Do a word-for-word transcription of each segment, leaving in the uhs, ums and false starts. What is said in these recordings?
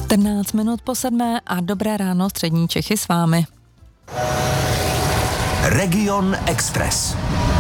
čtrnáct minut po sedmé a dobré ráno, střední Čechy s vámi. Region Express.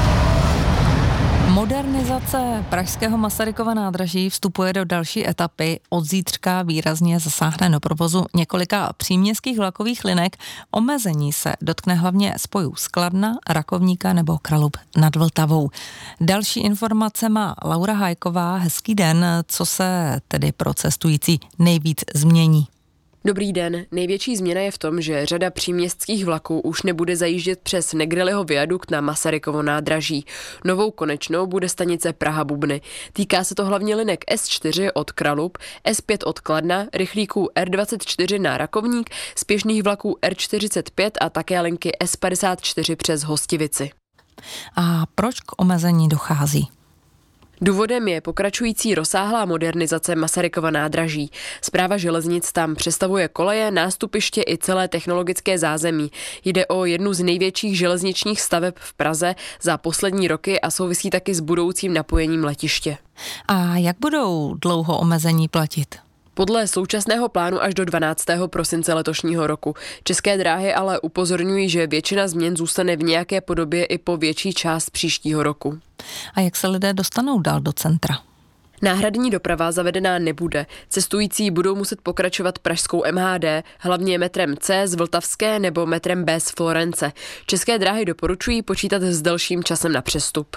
Modernizace pražského Masarykova nádraží vstupuje do další etapy. Od zítřka výrazně zasáhne do provozu několika příměstských vlakových linek. Omezení se dotkne hlavně spojů z Kladna, Rakovníka nebo Kralub nad Vltavou. Další informace má Laura Hajková. Hezký den. Co se tedy pro cestující nejvíc změní? Dobrý den. Největší změna je v tom, že řada příměstských vlaků už nebude zajíždět přes Negrelliho viadukt na Masarykovo nádraží. Novou konečnou bude stanice Praha-Bubny. Týká se to hlavně linek S čtyři od Kralub, S pět od Kladna, rychlíků R dvacet čtyři na Rakovník, spěšných vlaků R čtyřicet pět a také linky S padesát čtyři přes Hostivici. A proč k omezení dochází? Důvodem je pokračující rozsáhlá modernizace Masarykova nádraží. Správa železnic tam přestavuje koleje, nástupiště i celé technologické zázemí. Jde o jednu z největších železničních staveb v Praze za poslední roky a souvisí taky s budoucím napojením letiště. A jak budou dlouho omezení platit? Podle současného plánu až do dvanáctého prosince letošního roku. České dráhy ale upozorňují, že většina změn zůstane v nějaké podobě i po větší část příštího roku. A jak se lidé dostanou dál do centra? Náhradní doprava zavedená nebude. Cestující budou muset pokračovat pražskou M H D, hlavně metrem C z Vltavské nebo metrem B z Florence. České dráhy doporučují počítat s delším časem na přestup.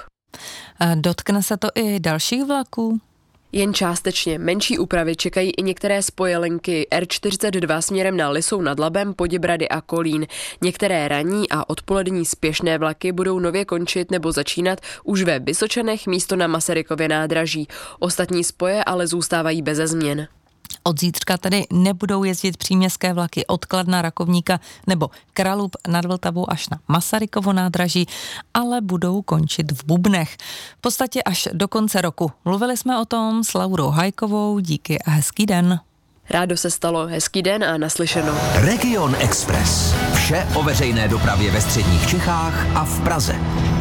Dotkne se to i dalších vlaků? Jen částečně. Menší úpravy čekají i některé spojelinky R čtyřicet dva směrem na Lisou nad Labem, Poděbrady a Kolín. Některé ranní a odpolední spěšné vlaky budou nově končit nebo začínat už ve Vysočanech místo na Masarykově nádraží. Ostatní spoje ale zůstávají beze změn. Od zítřka tedy nebudou jezdit příměstské vlaky od Kladna, Rakovníka nebo Kralub nad Vltavou až na Masarykovo nádraží, ale budou končit v Bubnech. V podstatě až do konce roku. Mluvili jsme o tom s Laurou Hajkovou, díky a hezký den. Rádo se stalo, hezký den a naslyšenou. Region Express. Vše o veřejné dopravě ve středních Čechách a v Praze.